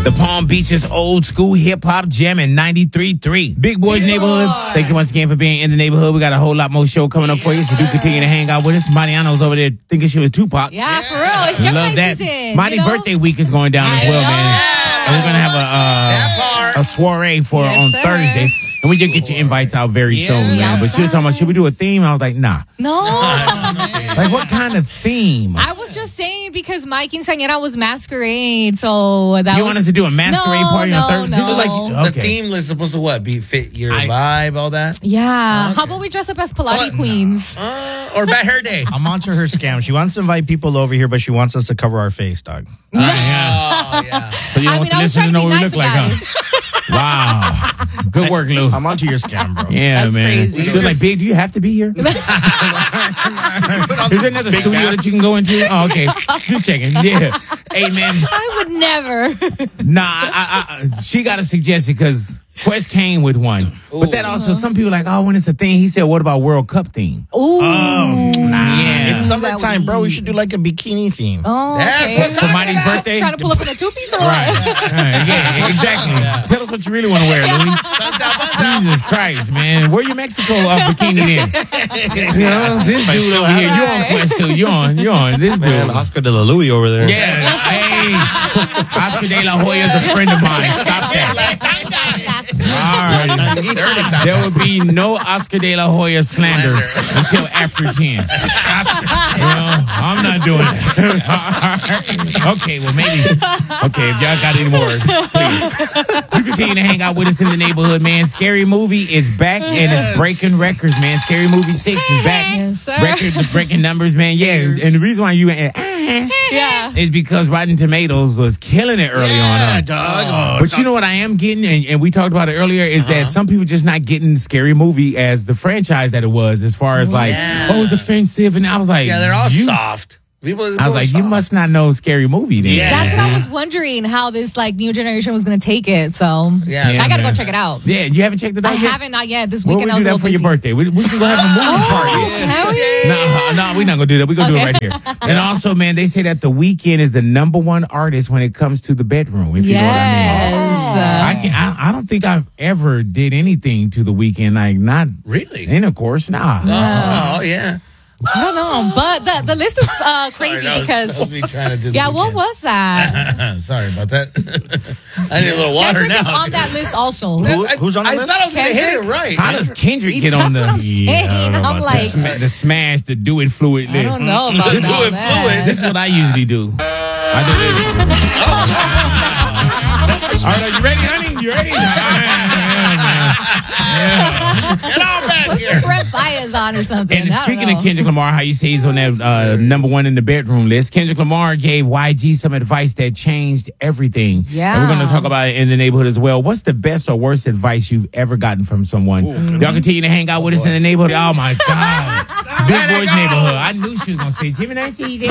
The Palm Beach's old school hip hop jam in 93.3. Big Boys Neighborhood. Thank you once again for being in the neighborhood. We got a whole lot more show coming up for you, so do continue to hang out with us. Mariano's over there thinking she was Tupac. Yeah, for real. It's Gemini love that. season. Monty's birthday week is going down as well, man. And we're gonna have a soiree for on Thursday. And we just get your invites out very soon, man. But she was talking about, should we do a theme? I was like, nah. No. Like, what kind of theme? I was just saying because my quinceañera was masquerade, so that You want us to do a masquerade party on Thursday? No. This is like, okay. The theme is supposed to what? Be fit your vibe, all that? Yeah. Okay. How about we dress up as Pilates queens? Or Bad Hair Day? I'm onto her scam. She wants to invite people over here, but she wants us to cover our face, dog. Oh, yeah. So you don't want the listeners to know what we look like, huh? Wow. Good work, Lou. I'm onto your scam, bro. Yeah, That's man. crazy. So like, Big, do you have to be here? Is there another studio that you can go into? Oh, okay. Just checking. Yeah. Hey, man. I would never. Nah, she got to suggest it because Quest came with one. But that also, some people like, oh, when it's a thing, he said, what about World Cup theme? Ooh. Yeah. It's summertime, bro. We should do like a bikini theme. Oh, okay. For Monty's birthday? Trying to pull up in a two-piece or Right. what? Yeah, exactly. Tell us what you really want to wear, Louis. Jesus Christ, man. Wear your Mexico bikini then. You know, this dude over here, you're on Quest too. You're on. This dude. Man, Oscar de la Louis over there. Yeah. Hey. Oscar de la Hoya is a friend of mine. Stop that. All right. There will be no Oscar de la Hoya slander until after 10. You know, I'm not doing that. Okay, well, maybe. Okay, if y'all got any more, please. You continue to hang out with us in the neighborhood, man. Scary Movie is back and it's breaking records, man. Scary Movie 6 is back. Yes, sir. Breaking numbers, man. Yeah, and the reason why you is because Rotten Tomatoes was killing it early on. Dog. But you know what I am getting, and we talked about it earlier, is that some people just not getting Scary Movie as the franchise that it was, as far as like, it's offensive, and I was like, they're all soft. I was like, you must not know Scary Movie then. Yeah. That's what I was wondering, how this like new generation was going to take it. So I got to go check it out. Yeah, you haven't checked it out I yet? haven't, not yet. This Well, weekend we I do was that for your birthday. We can go have a movie party. Hell yeah. No, we're not going to do that. We're going to do it right here. And also, man, they say that The Weeknd is the #1 artist when it comes to the bedroom, if you know what I mean. I don't think I've ever did anything to The Weeknd, like not really. Intercourse, nah. Oh, yeah. I don't know, but the list is crazy because that was me trying to do what was that? Sorry about that. I need a little water Kendrick is now. on that list also. Who's on the I list? thought I was going to hit it right. How does Kendrick get on the That's what I'm saying. I'm like, the smash, the do it fluid list? I don't know about This is all what that. This is what I usually do. I do this. All right, are you ready, honey? You ready? Get on back What's here. the Brett Bias on or something? And I don't speaking know. of Kendrick Lamar, how you say he's on that #1 in the bedroom list, Kendrick Lamar gave YG some advice that changed everything. Yeah. And we're going to talk about it in the neighborhood as well. What's the best or worst advice you've ever gotten from someone? Y'all continue to hang out with us in the neighborhood. Oh, my God. Big Boys Neighborhood. I knew she was going to say Jimmy 19.